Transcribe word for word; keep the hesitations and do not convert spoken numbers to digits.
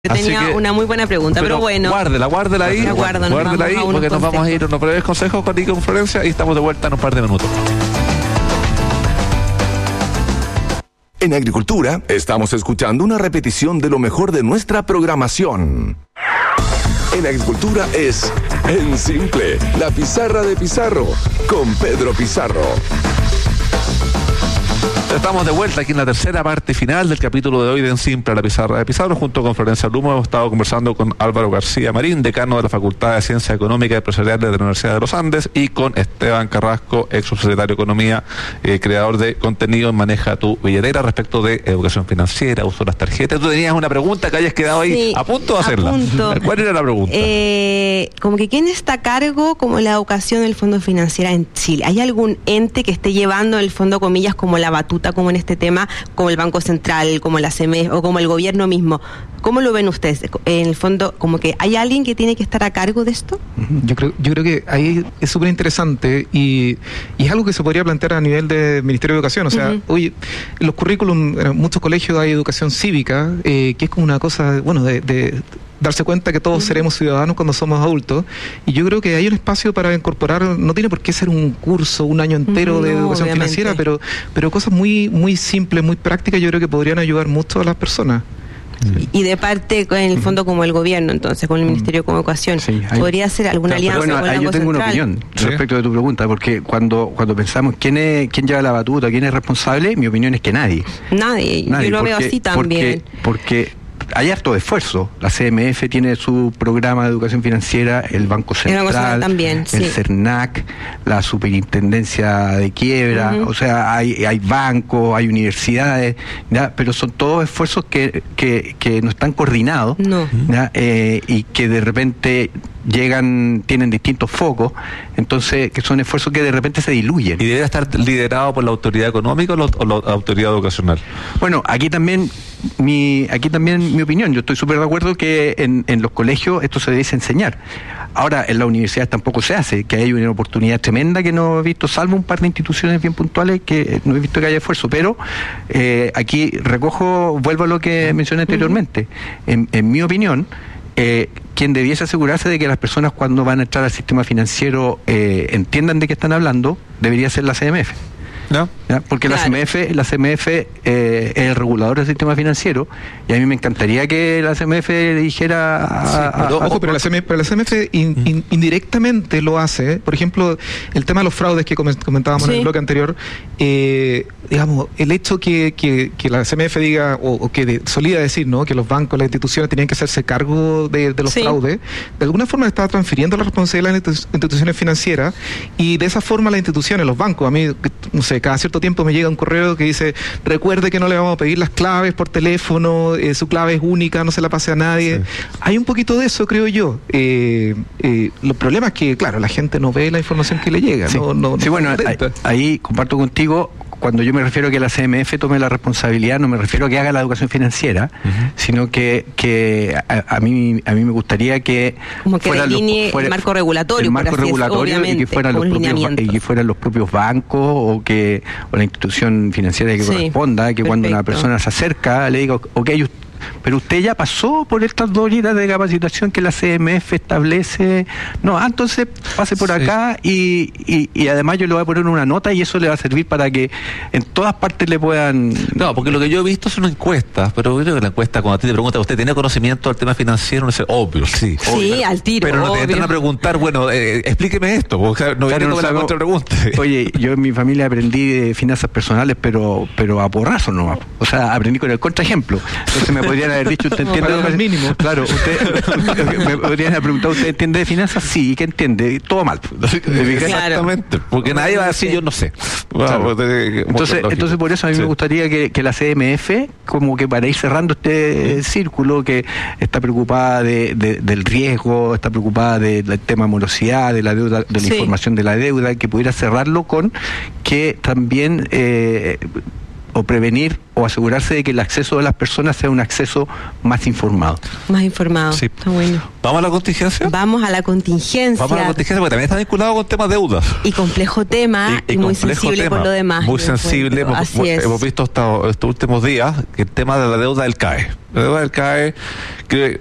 Yo tenía que, una muy buena pregunta, pero, pero bueno. Guárdela, guárdela ahí. La guardo, guárdela ahí, porque nos vamos a ir a unos breves consejos con Nico Conferencia y estamos de vuelta en un par de minutos. En Agricultura, estamos escuchando una repetición de lo mejor de nuestra programación. En Agricultura es En Simple, la pizarra de Pizarro, con Pedro Pizarro. Estamos de vuelta aquí en la tercera parte final del capítulo de hoy de En Simple, la pizarra de Pizarro. Junto con Florencia Lumo hemos estado conversando con Álvaro García Marín, decano de la Facultad de Ciencias Económicas y Empresariales de la Universidad de los Andes, y con Esteban Carrasco, ex subsecretario de Economía, eh, creador de contenido en Maneja tu Billetera, respecto de educación financiera, uso de las tarjetas. Tú tenías una pregunta que hayas quedado ahí sí, a punto de hacerla. A punto. ¿Cuál era la pregunta? Eh, como que ¿quién está a cargo como la educación del Fondo Financiera en Chile? ¿Hay algún ente que esté llevando el fondo, comillas, como la batuta, como en este tema, como el Banco Central, como la C M E o como el gobierno mismo? ¿Cómo lo ven ustedes? En el fondo, como que ¿hay alguien que tiene que estar a cargo de esto? Yo creo, yo creo que ahí es súper interesante y, y es algo que se podría plantear a nivel del Ministerio de Educación. O sea, uh-huh. Oye, en los currículum, en muchos colegios hay educación cívica, eh, que es como una cosa, bueno, de... de darse cuenta que todos uh-huh. seremos ciudadanos cuando somos adultos, y yo creo que hay un espacio para incorporar, no tiene por qué ser un curso, un año entero uh-huh. de educación no, financiera, pero pero cosas muy muy simples, muy prácticas, yo creo que podrían ayudar mucho a las personas. Sí. Y de parte, en el fondo, como el gobierno, entonces, con el Ministerio de Educación, sí, hay, ¿podría ser alguna alianza bueno, con el Banco Banco Central? Yo tengo Central? una opinión ¿Sí? respecto de tu pregunta, porque cuando cuando pensamos quién es quién lleva la batuta, quién es responsable, mi opinión es que nadie. Nadie, nadie yo lo porque, veo así también. Porque, porque hay harto esfuerzo. La C M F tiene su programa de educación financiera, el Banco Central, el Banco Central también, sí. el CERNAC, la Superintendencia de Quiebra, uh-huh. o sea, hay hay bancos, hay universidades, ¿ya? Pero son todos esfuerzos que, que, que no están coordinados, no. ¿ya? Eh, y que de repente llegan, tienen distintos focos, entonces que son esfuerzos que de repente se diluyen. ¿Y debería estar liderado por la autoridad económica o la, o la autoridad educacional? Bueno, aquí también mi aquí también mi opinión, yo estoy súper de acuerdo que en, en los colegios esto se debe enseñar. Ahora, en las universidades tampoco se hace, que hay una oportunidad tremenda que no he visto, salvo un par de instituciones bien puntuales que no he visto que haya esfuerzo, pero eh, aquí recojo, vuelvo a lo que mencioné anteriormente. En, en mi opinión, Eh, quien debiese asegurarse de que las personas cuando van a entrar al sistema financiero eh, entiendan de qué están hablando, debería ser la C M F. ¿No? ¿Ya? Porque claro. la C M F, la C M F eh, es el regulador del sistema financiero, y a mí me encantaría que la C M F le dijera a, sí, pero, a, a, ojo, pero la C M F, pero la C M F in, in, indirectamente lo hace. Por ejemplo, el tema de los fraudes que comentábamos sí. en el bloque anterior, eh, digamos, el hecho que, que, que la C M F diga, o, o que de, solía decir, ¿no?, que los bancos, las instituciones tenían que hacerse cargo de, de los sí. fraudes, de alguna forma estaba transfiriendo la responsabilidad a las instituciones financieras, y de esa forma las instituciones, los bancos, a mí, no sé, cada cierto tiempo me llega un correo que dice, recuerde que no le vamos a pedir las claves por teléfono, eh, su clave es única, no se la pase a nadie. Sí. Hay un poquito de eso, creo yo. Eh, eh, los problemas es que, claro, la gente no ve la información que le llega. Sí, no, no, sí no bueno, ahí, ahí comparto contigo. Cuando yo me refiero a que la C M F tome la responsabilidad, no me refiero a que haga la educación financiera, uh-huh. sino que, que a, a mí a mí me gustaría que como que delinee el marco regulatorio, el marco regulatorio es, y que fueran los propios y que fueran los propios bancos o que o la institución financiera que sí, corresponda, que perfecto. Cuando una persona se acerca le diga, ok, pero usted ya pasó por estas dos horitas de capacitación que la C M F establece. No, ah, entonces pase por sí. acá y, y, y además yo le voy a poner una nota y eso le va a servir para que en todas partes le puedan... No, porque lo que yo he visto son encuestas, pero yo creo que la encuesta, cuando a ti te preguntan, ¿usted tiene conocimiento del tema financiero? No dice, obvio, sí. Sí, obvio, al tiro, pero no obvio. te entran a preguntar, bueno, eh, explíqueme esto, porque no viene con la contrapregunta. Oye, yo en mi familia aprendí de finanzas personales, pero pero a porrazo nomás. O sea, aprendí con el contraejemplo. Entonces me podrían haber dicho, ¿usted entiende? No, de mínimo. Claro, usted me podrían haber preguntado, ¿usted entiende de finanzas? Sí, ¿qué entiende? Todo mal. Exactamente, porque nadie va a decir, yo no sé. Claro. Entonces, entonces por eso a mí sí. me gustaría que, que la C M F, como que para ir cerrando este eh, círculo, que está preocupada de, de, del riesgo, está preocupada de, del tema morosidad, de la deuda, de la sí. información de la deuda, que pudiera cerrarlo con que también eh, o prevenir o asegurarse de que el acceso de las personas sea un acceso más informado. Más informado. Sí. Está bueno. ¿Vamos a la contingencia? Vamos a la contingencia. Vamos a la contingencia, porque también está vinculado con temas de deudas. Y complejo tema y, y, y muy sensible tema, por lo demás. Muy sensible. Hemos, Así es. hemos visto hasta estos últimos días que el tema de la deuda del C A E. La deuda del C A E, que